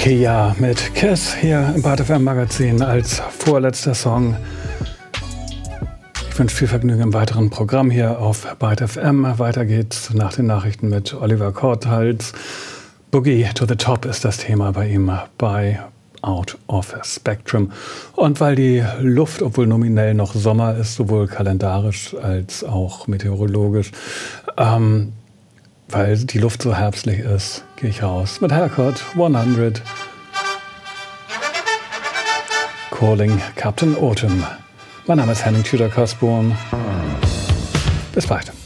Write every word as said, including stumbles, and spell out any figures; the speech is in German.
Kia mit Kiss hier im ByteFM Magazin als vorletzter Song. Ich wünsche viel Vergnügen im weiteren Programm hier auf ByteFM. Weiter geht's nach den Nachrichten mit Oliver Korthals. Boogie to the Top ist das Thema bei ihm bei Out of Spectrum. Und weil die Luft, obwohl nominell noch Sommer ist, sowohl kalendarisch als auch meteorologisch, ähm, weil die Luft so herbstlich ist, gehe ich raus mit Haircut hundert. Calling Captain Autumn. Mein Name ist Henning Tudor-Cosborn. Bis bald.